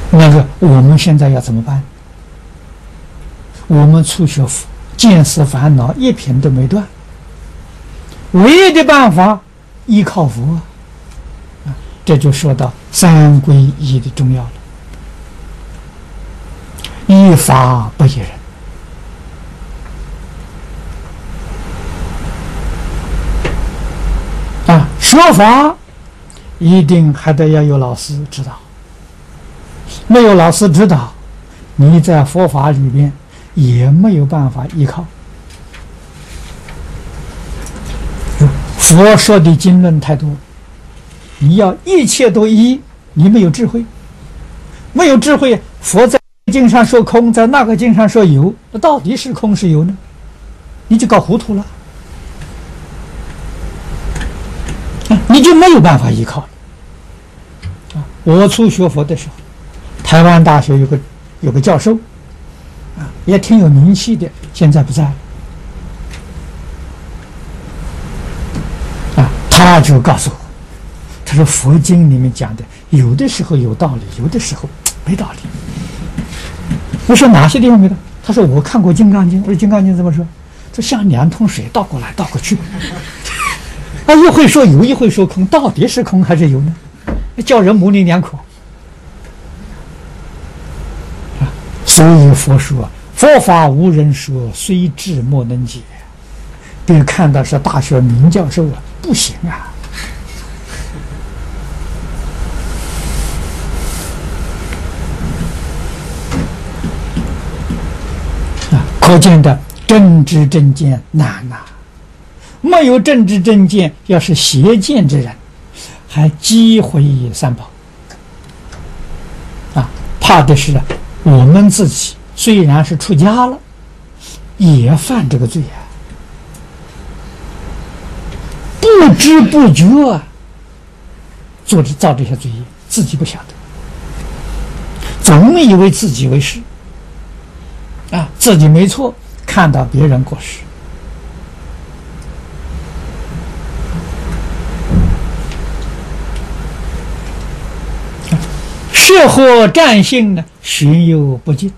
那个我们现在要怎么办？我们初学佛，见思烦恼一品都没断，唯一的办法依靠佛啊！这就说到三皈依的重要了。依法不依人啊！说法一定还得要有老师指导，没有老师指导，你在佛法里边也没有办法依靠。佛说的经论太多，你要一切都依，你没有智慧，没有智慧，佛在经上说空，在那个经上说有，那到底是空是有呢？你就搞糊涂了，你就没有办法依靠了。我初学佛的时候，台湾大学有个教授也挺有名气的，现在不在了。他就告诉我，他说佛经里面讲的有的时候有道理，有的时候没道理。我说哪些地方没道理？他说我看过《金刚经》，我说《金刚经》怎么说？这像两桶水倒过来倒过去，一会说有，一会说空，到底是空还是有呢？叫人模棱两可。所以佛说佛法无人说，虽智莫能解。别看到是大学名教授不行啊！可见的正知正见难呐。没有正知正见，要是邪见之人，还积毁三宝怕的是我们自己虽然是出家了，也犯这个罪不知不觉造这些罪业，自己不晓得，总以为自己为是自己没错，看到别人过失。是或战性呢，寻有不尽。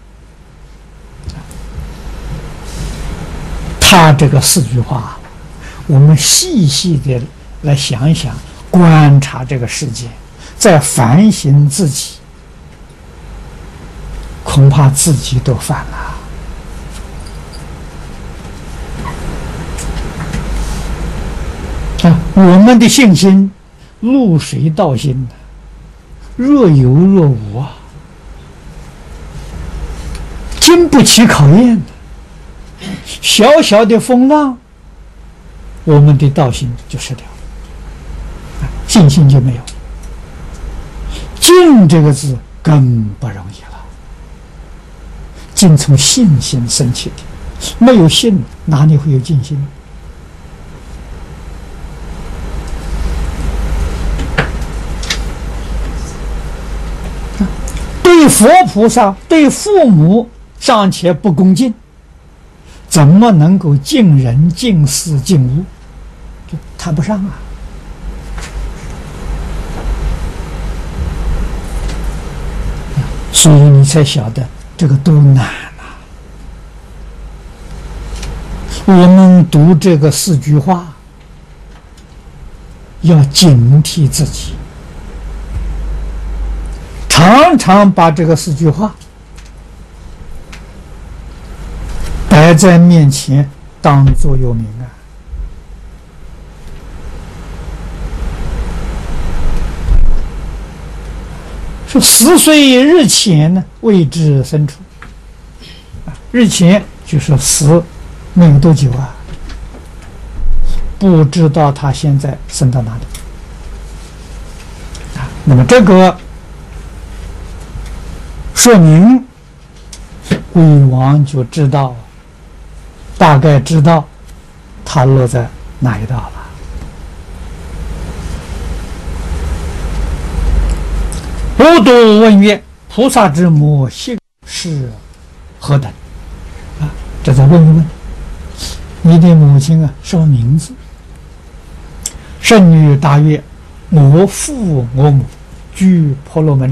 他这个四句话，我们细细的来想一想，观察这个世界，再反省自己，恐怕自己都犯了。我们的信心入水道心，若有若无经不起考验的。小小的风浪，我们的道心就失掉了，信心就没有。敬这个字更不容易了，敬从信心生起的，没有信哪里会有敬心？对佛菩萨、对父母尚且不恭敬，怎么能够敬人、敬事、敬物？就谈不上啊！所以你才晓得这个多难啊！我们读这个四句话，要警惕自己，常常把这个四句话摆在面前，当座右铭啊！说死虽日浅呢，未知深处。日浅就是死没有多久啊，不知道他现在升到哪里那么这个说明鬼王就知道，大概知道他落在哪一道了。无独问曰：菩萨之母姓是何等？这再问一问，你的母亲什么名字？圣女答曰：我父我母居婆罗门。